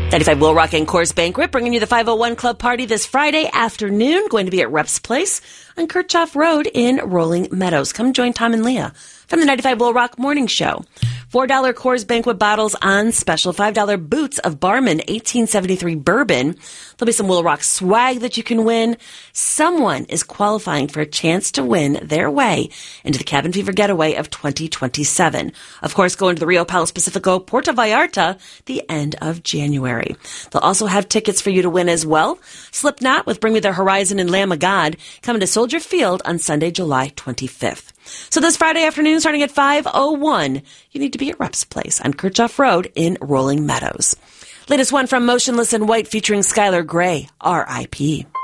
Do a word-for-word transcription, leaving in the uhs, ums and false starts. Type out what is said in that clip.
ninety-five Will Rock and Coors Banquet bringing you the five oh one Club Party this Friday afternoon. Going to be at Reps Place on Kirchhoff Road in Rolling Meadows. Come join Tom and Leah from the ninety-five Will Rock Morning Show. four dollar Coors Banquet bottles on special. five dollar boots of Barman eighteen seventy-three bourbon. There'll be some Will Rock swag that you can win. Someone is qualifying for a chance to win their way into the Cabin Fever Getaway of twenty twenty-seven. Of course, going to the Rio Palos Pacifico Puerto Vallarta the end of January. They'll also have tickets for you to win as well. Slipknot with Bring Me the Horizon and Lamb of God coming to Soldier Field on Sunday, July twenty-fifth. So this Friday afternoon, starting at five oh one, you need to be at Reps Place on Kirchhoff Road in Rolling Meadows. Latest one from Motionless in White featuring Skylar Grey, R I P